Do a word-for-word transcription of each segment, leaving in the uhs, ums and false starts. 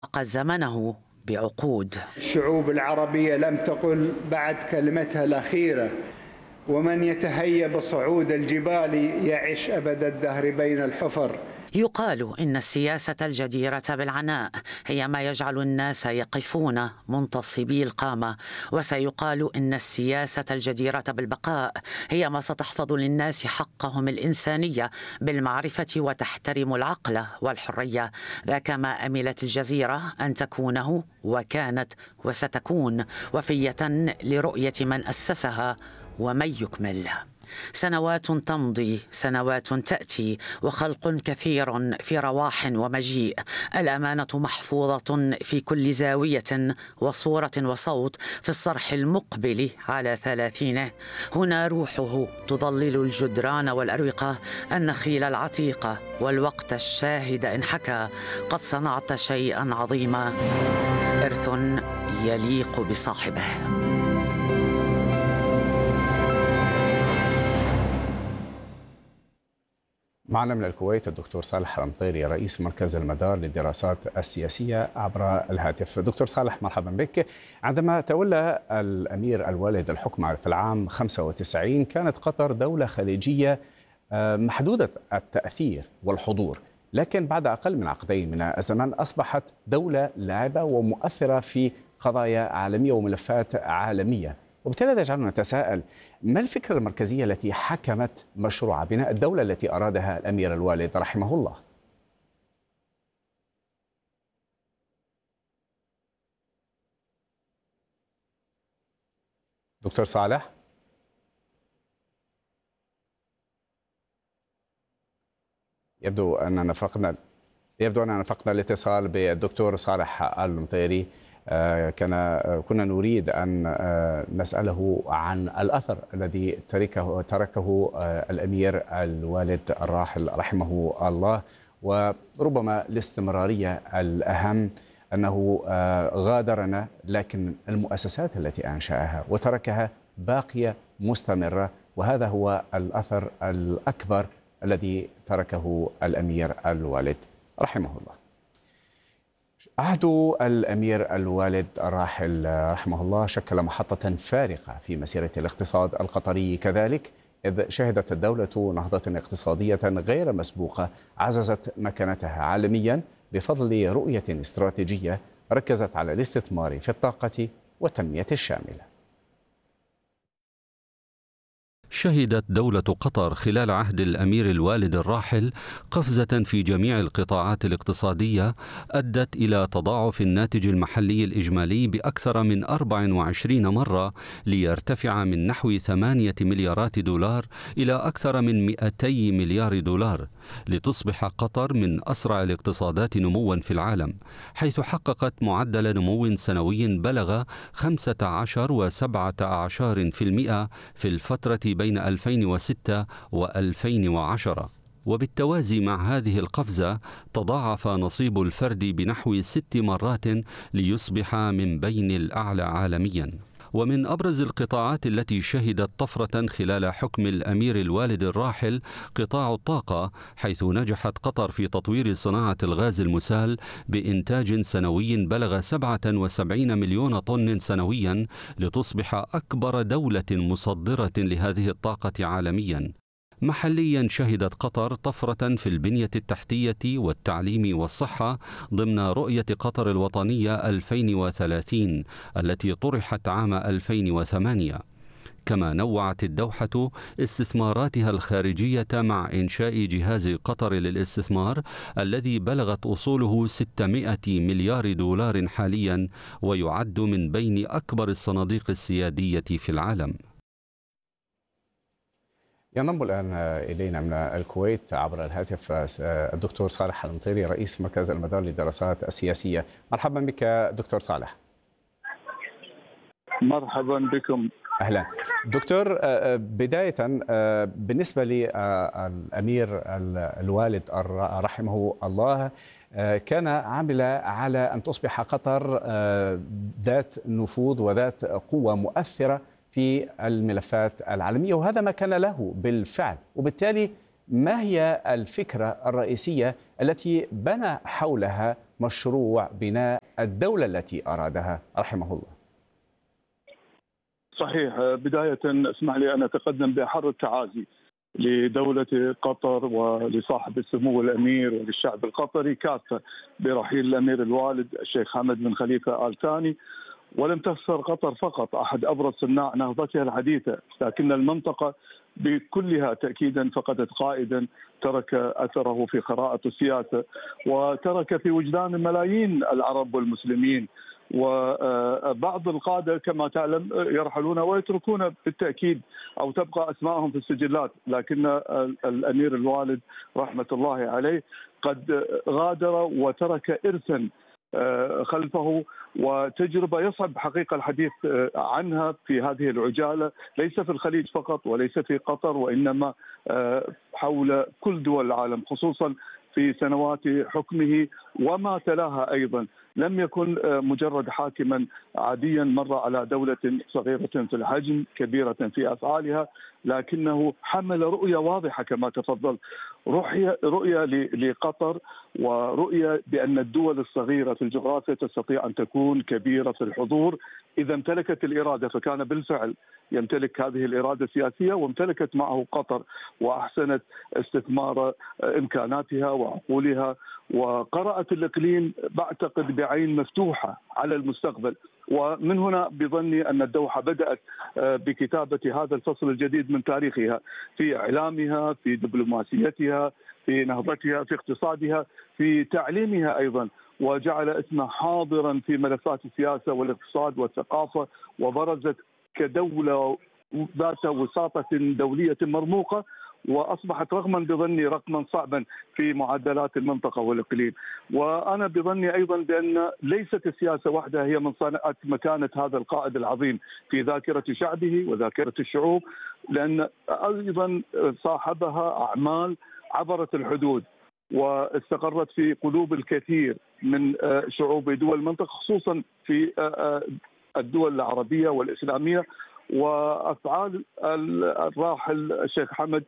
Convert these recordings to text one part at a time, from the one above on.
سبق زمنه بعقود. الشعوب العربية لم تقل بعد كلمتها الأخيرة: ومن يتهيب صعود الجبال يعش أبد الدهر بين الحفر. يقال إن السياسة الجديرة بالعناء هي ما يجعل الناس يقفون منتصبي القامة، وسيقال إن السياسة الجديرة بالبقاء هي ما ستحفظ للناس حقهم الإنسانية بالمعرفة وتحترم العقل والحرية. ذاك ما أملت الجزيرة أن تكونه، وكانت وستكون وفية لرؤية من أسسها ومن يكمل. سنوات تمضي، سنوات تأتي، وخلق كثير في رواح ومجيء. الأمانة محفوظة في كل زاوية وصورة وصوت في الصرح المقبل على ثلاثينه. هنا روحه تظلل الجدران والأروقة، النخيل العتيقة والوقت الشاهد إن حكى: قد صنعت شيئا عظيما، إرث يليق بصاحبه. معنا من الكويت الدكتور صالح المطيري، رئيس مركز المدار للدراسات السياسية، عبر الهاتف. دكتور صالح، مرحبا بك. عندما تولى الأمير الوالد الحكم في العام خمسة وتسعين كانت قطر دولة خليجية محدودة التأثير والحضور، لكن بعد أقل من عقدين من الزمن أصبحت دولة لاعبة ومؤثرة في قضايا عالمية وملفات عالمية. وبالتالي هذا يجعلنا نتساءل: ما الفكرة المركزية التي حكمت مشروع بناء الدولة التي أرادها الأمير الوالد رحمه الله؟ دكتور صالح؟ يبدو أننا فقدنا يبدو أننا فقدنا الاتصال بالدكتور صالح المطيري. كان كنا نريد أن نسأله عن الأثر الذي تركه تركه الأمير الوالد الراحل رحمه الله، وربما الاستمرارية الأهم أنه غادرنا، لكن المؤسسات التي أنشأها وتركها باقية مستمرة، وهذا هو الأثر الأكبر الذي تركه الأمير الوالد رحمه الله. عهد الأمير الوالد الراحل رحمه الله شكل محطة فارقة في مسيرة الاقتصاد القطري كذلك، إذ شهدت الدولة نهضة اقتصادية غير مسبوقة عززت مكانتها عالميا بفضل رؤية استراتيجية ركزت على الاستثمار في الطاقة والتنمية الشاملة. شهدت دولة قطر خلال عهد الأمير الوالد الراحل قفزة في جميع القطاعات الاقتصادية أدت إلى تضاعف الناتج المحلي الإجمالي بأكثر من أربع وعشرين مرة، ليرتفع من نحو ثمانية مليارات دولار إلى أكثر من مئتي مليار دولار، لتصبح قطر من أسرع الاقتصادات نموا في العالم، حيث حققت معدل نمو سنوي بلغ خمسة عشر وسبعة عشر في المئة في الفترة بين ألفين وستة وألفين وعشرة. وبالتوازي مع هذه القفزة تضاعف نصيب الفرد بنحو ست مرات ليصبح من بين الأعلى عالمياً. ومن أبرز القطاعات التي شهدت طفرة خلال حكم الأمير الوالد الراحل قطاع الطاقة، حيث نجحت قطر في تطوير صناعة الغاز المسال بإنتاج سنوي بلغ سبعة وسبعين مليون طن سنويا، لتصبح أكبر دولة مصدرة لهذه الطاقة عالميا. محليا شهدت قطر طفرة في البنية التحتية والتعليم والصحة ضمن رؤية قطر الوطنية ألفين وثلاثين التي طرحت عام ألفين وثمانية. كما نوعت الدوحة استثماراتها الخارجية مع إنشاء جهاز قطر للاستثمار الذي بلغت أصوله ستمائة مليار دولار حاليا، ويعد من بين أكبر الصناديق السيادية في العالم. ينضم الآن إلينا من الكويت عبر الهاتف الدكتور صالح المطيري، رئيس مركز المدار للدراسات السياسية. مرحبا بك دكتور صالح. مرحبا بكم. أهلا دكتور. بداية بالنسبة للأمير الوالد رحمه الله، كان عامل على أن تصبح قطر ذات نفوذ وذات قوة مؤثرة في الملفات العالمية، وهذا ما كان له بالفعل. وبالتالي ما هي الفكرة الرئيسية التي بنى حولها مشروع بناء الدولة التي أرادها رحمه الله. صحيح. بداية اسمح لي أن أتقدم بأحر التعازي لدولة قطر ولصاحب السمو الأمير وللشعب القطري كافة برحيل الأمير الوالد الشيخ حمد بن خليفة آل ثاني. ولم تخسر قطر فقط أحد أبرز صناع نهضتها الحديثة، لكن المنطقة بكلها تأكيدا فقدت قائدا ترك أثره في خرائط السياسة وترك في وجدان ملايين العرب والمسلمين. وبعض القادة كما تعلم يرحلون ويتركون بالتأكيد أو تبقى أسماءهم في السجلات، لكن الأمير الوالد رحمة الله عليه قد غادر وترك إرثا خلفه وتجربة يصعب حقيقة الحديث عنها في هذه العجالة، ليس في الخليج فقط وليس في قطر وإنما حول كل دول العالم، خصوصا في سنوات حكمه وما تلاها أيضا. لم يكن مجرد حاكما عاديا مر على دولة صغيرة في الحجم كبيرة في أفعالها، لكنه حمل رؤية واضحة كما تفضل، رؤية رؤية لقطر ورؤية بأن الدول الصغيرة في الجغرافيا تستطيع أن تكون كبيرة في الحضور إذا امتلكت الإرادة، فكان بالفعل يمتلك هذه الإرادة السياسية وامتلكت معه قطر وأحسنت استثمار إمكاناتها وعقولها وقرأت الإقليم بعتقد بعين مفتوحة على المستقبل. ومن هنا بظني أن الدوحة بدأت بكتابة هذا الفصل الجديد من تاريخها في إعلامها، في دبلوماسيتها، في نهضتها، في اقتصادها، في تعليمها أيضا، وجعل اسمها حاضرا في ملفات السياسة والاقتصاد والثقافة، وبرزت كدولة ذات وساطة دولية مرموقة، وأصبحت رغما بظني رقما صعبا في معدلات المنطقة والإقليم. وأنا بظني أيضا بأن ليست السياسة وحدها هي من صنعت مكانة هذا القائد العظيم في ذاكرة شعبه وذاكرة الشعوب، لأن أيضا صاحبها أعمال عبرت الحدود واستقرت في قلوب الكثير من شعوب دول المنطقة، خصوصا في الدول العربية والإسلامية. وأفعال الراحل الشيخ حمد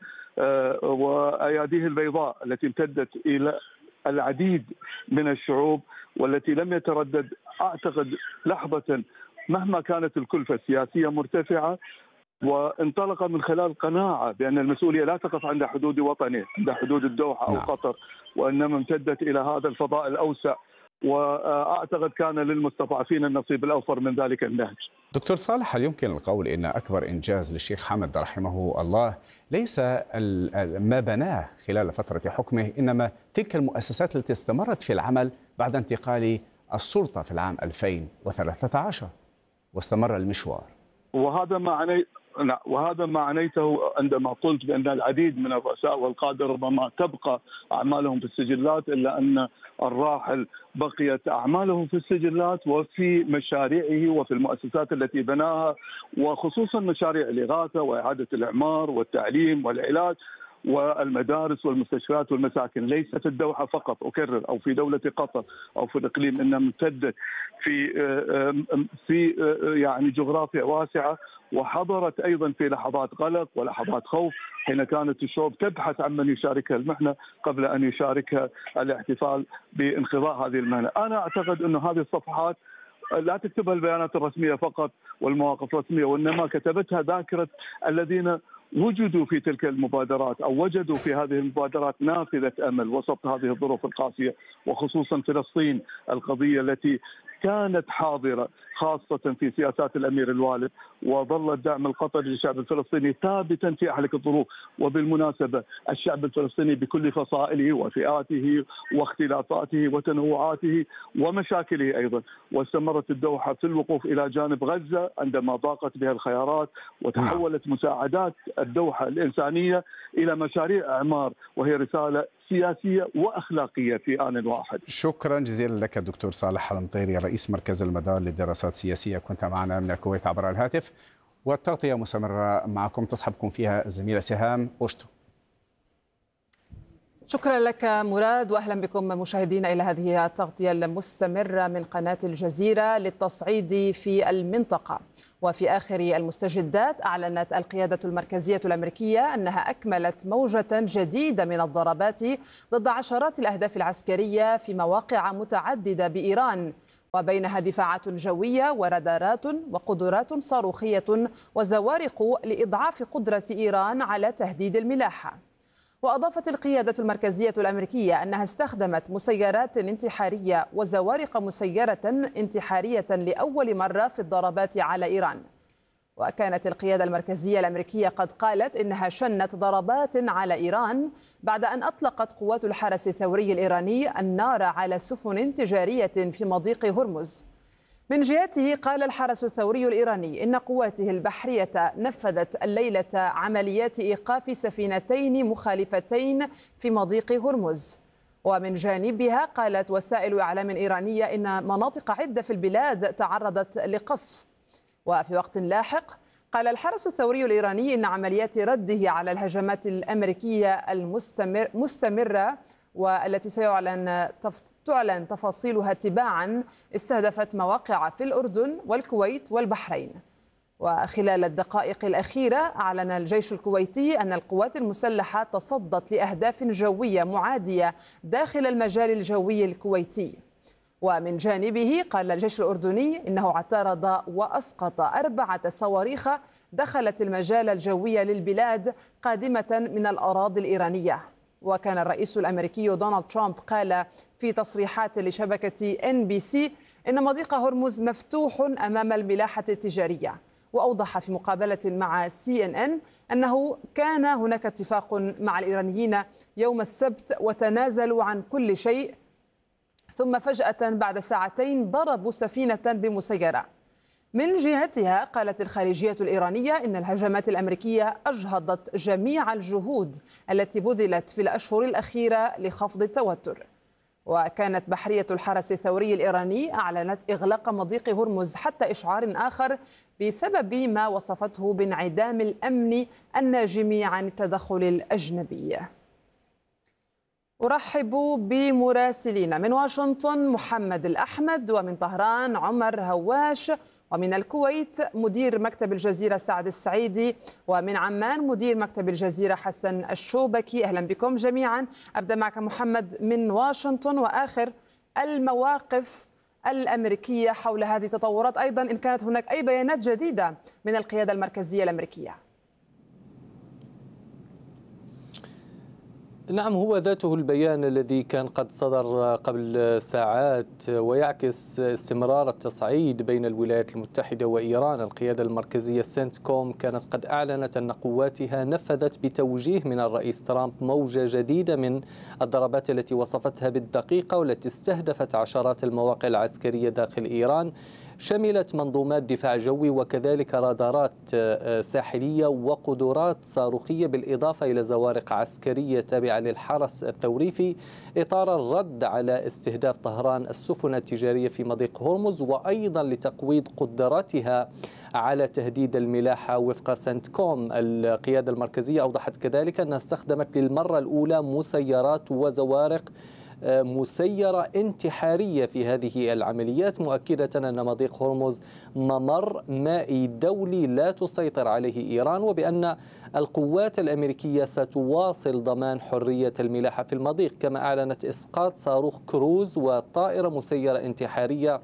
وأياديه البيضاء التي امتدت إلى العديد من الشعوب والتي لم يتردد أعتقد لحظة مهما كانت الكلفة السياسية مرتفعة، وانطلق من خلال قناعة بأن المسؤولية لا تقف عند حدود وطنه، عند حدود الدوحة أو قطر، وإنما امتدت إلى هذا الفضاء الأوسع، وأعتقد كان للمستضعفين النصيب الأوفر من ذلك النهج. دكتور صالح، هل يمكن القول إن أكبر إنجاز للشيخ حمد رحمه الله ليس ما بناه خلال فترة حكمه، إنما تلك المؤسسات التي استمرت في العمل بعد انتقال السلطة في العام ألفين وثلاثة عشر واستمر المشوار؟ وهذا ما عني وهذا ما عنيته عندما قلت بأن العديد من الرؤساء والقادة ربما تبقى أعمالهم في السجلات، إلا أن الراحل بقيت أعمالهم في السجلات وفي مشاريعه وفي المؤسسات التي بناها، وخصوصا مشاريع الإغاثة وإعادة الإعمار والتعليم والعلاج والمدارس والمستشفيات والمساكن، ليس في الدوحة فقط أكرر أو في دولة قطر أو في الإقليم، إنها امتدت في في يعني جغرافيا واسعة، وحضرت أيضا في لحظات قلق ولحظات خوف حين كانت الشعوب تبحث عن من يشاركها المحنة قبل أن يشاركها الاحتفال بانقضاء هذه المهنة. أنا أعتقد أن هذه الصفحات لا تكتبها البيانات الرسمية فقط والمواقف الرسمية، وإنما كتبتها ذاكرة الذين وجدوا في تلك المبادرات أو وجدوا في هذه المبادرات نافذة أمل وسط هذه الظروف القاسية، وخصوصا فلسطين القضية التي كانت حاضرة خاصة في سياسات الأمير الوالد، وظل الدعم القطري للشعب الفلسطيني ثابتا في أحلك الظروف. وبالمناسبة الشعب الفلسطيني بكل فصائله وفئاته واختلافاته وتنوعاته ومشاكله أيضا، واستمرت الدوحة في الوقوف إلى جانب غزة عندما ضاقت بها الخيارات، وتحولت مساعدات الدوحة الإنسانية إلى مشاريع إعمار، وهي رسالة سياسية وأخلاقية في آن واحد. شكرا جزيلا لك دكتور صالح المطيري، رئيس مركز المدار للدراسات السياسية، كنت معنا من الكويت عبر الهاتف. والتغطية مستمرة معكم تصحبكم فيها الزميلة سهام أشتو. شكرا لك مراد، وأهلا بكم مشاهدينا إلى هذه التغطية المستمرة من قناة الجزيرة للتصعيد في المنطقة. وفي آخر المستجدات أعلنت القيادة المركزية الأمريكية أنها أكملت موجة جديدة من الضربات ضد عشرات الأهداف العسكرية في مواقع متعددة بإيران، وبينها دفاعات جوية ورادارات وقدرات صاروخية وزوارق لإضعاف قدرة إيران على تهديد الملاحة. وأضافت القيادة المركزية الأمريكية أنها استخدمت مسيرات انتحارية وزوارق مسيرة انتحارية لأول مرة في الضربات على إيران. وكانت القيادة المركزية الأمريكية قد قالت إنها شنت ضربات على إيران بعد أن أطلقت قوات الحرس الثوري الإيراني النار على سفن تجارية في مضيق هرمز. من جهته قال الحرس الثوري الإيراني إن قواته البحرية نفذت الليلة عمليات إيقاف سفينتين مخالفتين في مضيق هرمز. ومن جانبها قالت وسائل إعلام إيرانية إن مناطق عدة في البلاد تعرضت لقصف. وفي وقت لاحق قال الحرس الثوري الإيراني إن عمليات رده على الهجمات الأمريكية المستمر مستمرة والتي سيعلن تعلن تفاصيلها تباعا استهدفت مواقع في الأردن والكويت والبحرين. وخلال الدقائق الأخيرة أعلن الجيش الكويتي أن القوات المسلحة تصدت لأهداف جوية معادية داخل المجال الجوي الكويتي. ومن جانبه قال الجيش الأردني إنه اعترض وأسقط أربعة صواريخ دخلت المجال الجوي للبلاد قادمة من الأراضي الإيرانية. وكان الرئيس الأمريكي دونالد ترامب قال في تصريحات لشبكة إن بي سي إن مضيق هرمز مفتوح أمام الملاحة التجارية. وأوضح في مقابلة مع سي إن إن أنه كان هناك اتفاق مع الإيرانيين يوم السبت وتنازلوا عن كل شيء، ثم فجأة بعد ساعتين ضربوا سفينة بمسيرة. من جهتها قالت الخارجية الإيرانية إن الهجمات الأمريكية أجهضت جميع الجهود التي بذلت في الأشهر الأخيرة لخفض التوتر. وكانت بحرية الحرس الثوري الإيراني أعلنت إغلاق مضيق هرمز حتى إشعار آخر بسبب ما وصفته بانعدام الأمن الناجم عن التدخل الأجنبي. أرحب بمراسلين من واشنطن محمد الأحمد، ومن طهران عمر هواش، ومن الكويت مدير مكتب الجزيرة سعد السعيدي، ومن عمان مدير مكتب الجزيرة حسن الشوبكي. أهلا بكم جميعا. أبدأ معك محمد من واشنطن، وآخر المواقف الأمريكية حول هذه التطورات، أيضا إن كانت هناك أي بيانات جديدة من القيادة المركزية الأمريكية. نعم، هو ذاته البيان الذي كان قد صدر قبل ساعات ويعكس استمرار التصعيد بين الولايات المتحدة وإيران. القيادة المركزية سنتكوم كانت قد أعلنت أن قواتها نفذت بتوجيه من الرئيس ترامب موجة جديدة من الضربات التي وصفتها بالدقيقة والتي استهدفت عشرات المواقع العسكرية داخل إيران، شملت منظومات دفاع جوي وكذلك رادارات ساحلية وقدرات صاروخية، بالإضافة إلى زوارق عسكرية تابعة للحرس الثوري في إطار الرد على استهداف طهران السفن التجارية في مضيق هرمز، وأيضا لتقويض قدراتها على تهديد الملاحة. وفق سنتكوم القيادة المركزية أوضحت كذلك أنها استخدمت للمرة الأولى مسيرات وزوارق مسيرة انتحارية في هذه العمليات، مؤكدة أن مضيق هرمز ممر مائي دولي لا تسيطر عليه إيران، وبأن القوات الأمريكية ستواصل ضمان حرية الملاحة في المضيق. كما أعلنت إسقاط صاروخ كروز وطائرة مسيرة انتحارية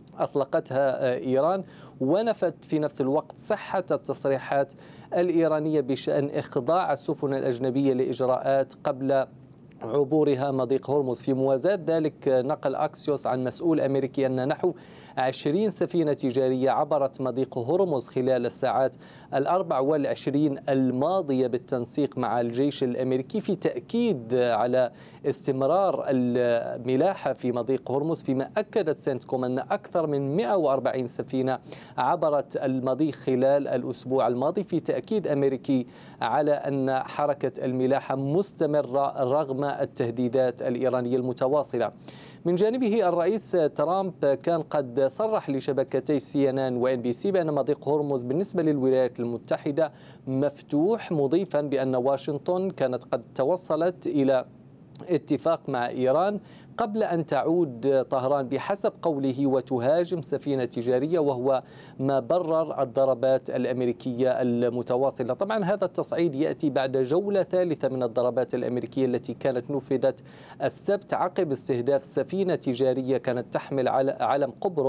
أطلقتها إيران، ونفت في نفس الوقت صحة التصريحات الإيرانية بشأن إخضاع السفن الأجنبية لإجراءات قبل عبورها مضيق هرمز. في موازاة ذلك نقل أكسيوس عن مسؤول أمريكي أن نحو عشرين سفينة تجارية عبرت مضيق هرمز خلال الساعات الأربع والعشرين الماضية بالتنسيق مع الجيش الأمريكي، في تأكيد على استمرار الملاحة في مضيق هرمز. فيما أكدت سنتكوم أن أكثر من مئة وأربعين سفينة عبرت المضيق خلال الأسبوع الماضي، في تأكيد أمريكي على أن حركة الملاحة مستمرة رغم التهديدات الإيرانية المتواصلة. من جانبه الرئيس ترامب كان قد صرح لشبكتي سي إن إن وإن بي سي بأن مضيق هرمز بالنسبة للولايات المتحدة مفتوح، مضيفا بأن واشنطن كانت قد توصلت إلى اتفاق مع إيران قبل أن تعود طهران بحسب قوله وتهاجم سفينة تجارية، وهو ما برر الضربات الأمريكية المتواصلة. طبعا هذا التصعيد يأتي بعد جولة ثالثة من الضربات الأمريكية التي كانت نفذت السبت عقب استهداف سفينة تجارية كانت تحمل علم قبرص